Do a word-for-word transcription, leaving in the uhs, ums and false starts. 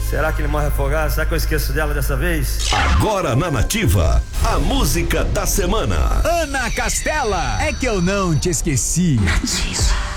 Será que ele morre afogado? Será que eu esqueço dela dessa vez? Agora na Nativa, a música da semana. Ana Castela, é que eu não te esqueci. Nativa.